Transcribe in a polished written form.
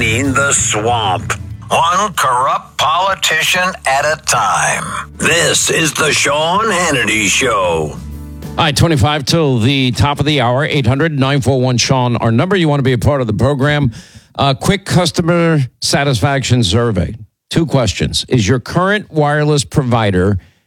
draining the swamp. One corrupt politician at a time. This is the Sean Hannity Show. All right, 25 till the top of the hour, 800-941-SEAN, our number. You want to be a part of the program. Quick customer satisfaction survey. 2 questions. Is your current wireless provider